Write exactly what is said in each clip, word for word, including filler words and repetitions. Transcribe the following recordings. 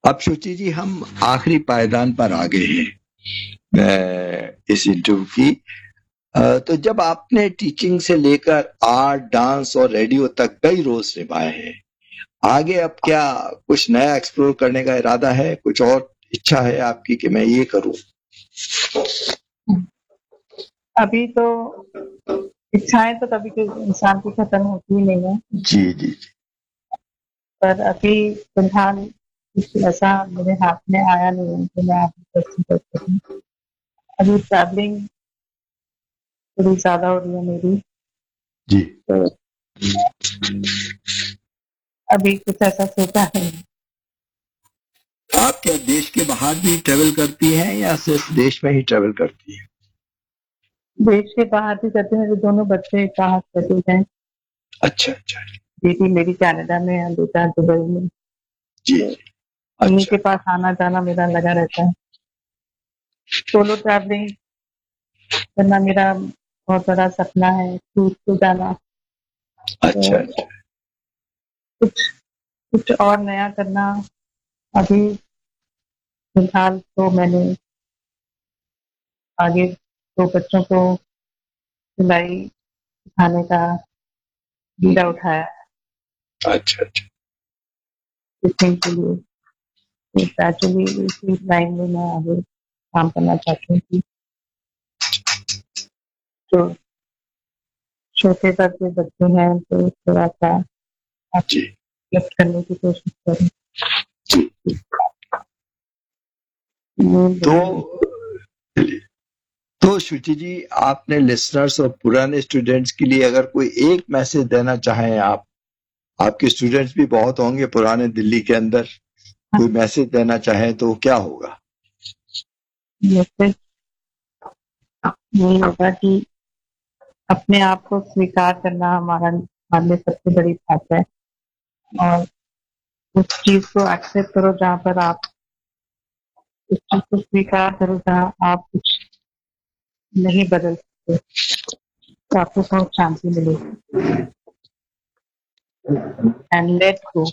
अब शुचि जी हम आखिरी पायदान पर आ गए हैं अ, इस इंटरव्यू की। अ, तो जब आपने टीचिंग से लेकर आर्ट, डांस और रेडियो तक कई रोल्स निभाए हैं, आगे अब क्या कुछ नया एक्सप्लोर करने का इरादा है? कुछ और इच्छा है आपकी कि मैं ये करूं? अभी तो इच्छाएं तो कभी कोई इंसान की खत्म होती ही नहीं है, जी जी जी। पर अभी फिलहाल कुछ ऐसा मेरे हाथ में आया नहीं है कि मैं आपको प्रस्तुत कर सकूं। अभी ट्रैवलिंग थोड़ी ज्यादा हो रही है मेरी, जी। तो अभी कुछ ऐसा सोचा है। आप क्या देश के बाहर भी ट्रेवल करती हैं या सिर्फ देश में ही ट्रेवल करती हैं? देश के बाहर भी करते हैं, मेरे दोनों बच्चे बाहर सेटल हैं। अच्छा अच्छा। बेटी मेरी कनाडा में है, बेटा दुबई में। जी तो जी। उन्हीं अच्छा के पास आना जाना मेरा लगा रहता है। सोलो ट्रैवलिंग करना मेरा बहुत बड़ा सपना है, टूर पे जाना। अच्छा तो अच्छा। कुछ कुछ और नया करना। अभी फिलहाल तो मैंने आगे दो बच्चों को सिलाई सिखाने का बीड़ा उठाया है अच्छा अच्छा। सीखने के लिए। तो ग्रेजुअली इसी लाइन में मैं आगे काम करना चाहती हूँ कि जो छोटे तक के बच्चे हैं तो थोड़ा सा जी अपलिफ्ट करने की कोशिश करें। जी। ये तो मेरी तो शुचि जी, आपने लिसनर्स और पुराने स्टूडेंट्स के लिए अगर कोई एक मैसेज देना चाहें, आप आपके स्टूडेंट्स भी बहुत होंगे पुराने दिल्ली के अंदर, कोई मैसेज देना चाहें तो क्या होगा? मैसेज यही होगा कि अपने आप को स्वीकार करना हमारा हमारे लिए सबसे बड़ी बात है, और उस चीज को एक्सेप्ट करो जहाँ पर आप उस चीज को स्वीकार करो जहाँ आप कुछ नहीं बदल सकते, तो आपको बहुत शांति मिलेगी। And let go.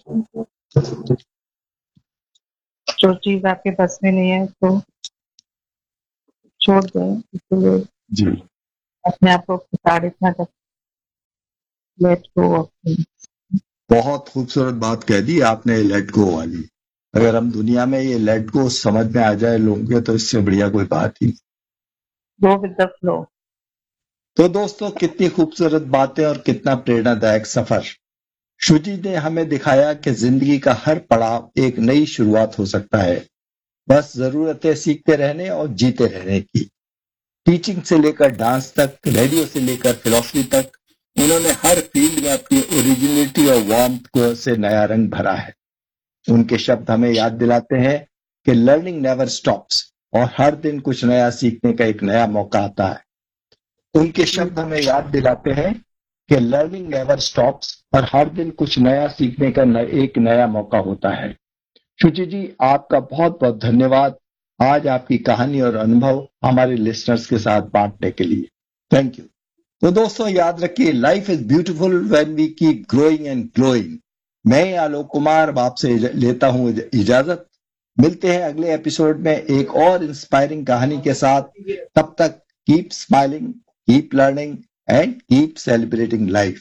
जो चीज आपके बस में नहीं है तो छोड़ दें, इसलिए जी। अपने आप को प्रताड़ित ना कर। Let go. बहुत खूबसूरत बात कह दी आपने, लेट गो वाली। अगर हम दुनिया में ये लेट गो समझ में आ जाए लोगों के, तो इससे बढ़िया कोई बात ही नहीं। Go with the flow. तो दोस्तों, कितनी खूबसूरत बातें और कितना प्रेरणादायक सफर। शुचि ने हमें दिखाया कि जिंदगी का हर पड़ाव एक नई शुरुआत हो सकता है। बस जरूरत है सीखते रहने और जीते रहने की। टीचिंग से लेकर डांस तक, रेडियो से लेकर फिलॉसफी तक, उन्होंने हर फील्ड में अपनी ओरिजिनलिटी और वार्मथ को से नया रंग भरा है। उनके शब्द हमें याद दिलाते हैं कि लर्निंग नेवर स्टॉप्स और हर दिन कुछ नया सीखने का एक नया मौका आता है। उनके शब्द हमें याद दिलाते हैं कि लर्निंग नेवर स्टॉप्स और हर दिन कुछ नया सीखने का न, एक नया मौका होता है। शुचि जी, आपका बहुत बहुत धन्यवाद आज आपकी कहानी और अनुभव हमारे लिसनर्स के साथ बांटने के लिए। Thank you. तो दोस्तों, याद रखिए, life is beautiful when we keep growing and glowing. मैं आलोक कुमार आपसे लेता हूं इजाजत। मिलते हैं अगले एपिसोड में एक और इंस्पायरिंग कहानी के साथ। तब तक keep smiling, keep learning and keep celebrating life.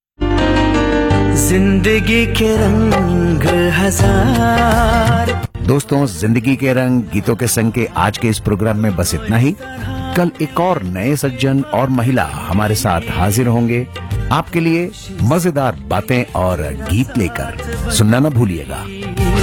जिंदगी के रंग हजार। दोस्तों, जिंदगी के रंग गीतों के संग के आज के इस प्रोग्राम में बस इतना ही। कल एक और नए सज्जन और महिला हमारे साथ हाजिर होंगे आपके लिए मजेदार बातें और गीत लेकर। सुनना न भूलिएगा।